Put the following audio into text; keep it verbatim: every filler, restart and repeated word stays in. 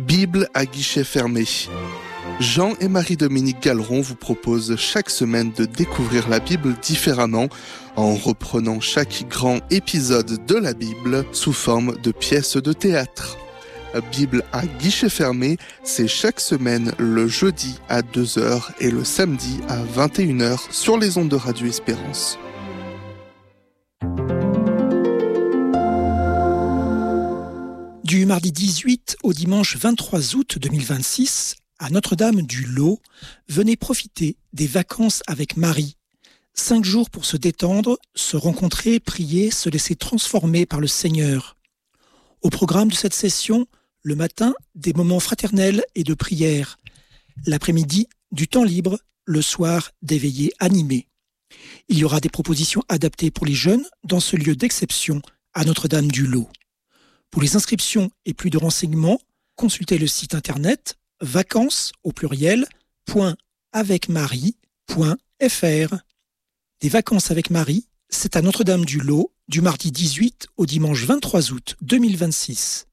Bible à guichet fermé. Jean et Marie-Dominique Galleron vous proposent chaque semaine de découvrir la Bible différemment en reprenant chaque grand épisode de la Bible sous forme de pièces de théâtre. Bible à guichet fermé, c'est chaque semaine le jeudi à deux heures et le samedi à vingt et une heures sur les ondes de Radio Espérance. Du mardi dix-huit au dimanche vingt-trois août deux mille vingt-six, à Notre-Dame-du-Lot, venez profiter des vacances avec Marie. Cinq jours pour se détendre, se rencontrer, prier, se laisser transformer par le Seigneur. Au programme de cette session, le matin, des moments fraternels et de prière. L'après-midi, du temps libre, le soir, des veillées animées. Il y aura des propositions adaptées pour les jeunes dans ce lieu d'exception à Notre-Dame-du-Lot. Pour les inscriptions et plus de renseignements, consultez le site internet vacances au pluriel point avec marie point f r. Des vacances avec Marie, c'est à Notre-Dame-du-Lot du mardi dix-huit au dimanche vingt-trois août deux mille vingt-six.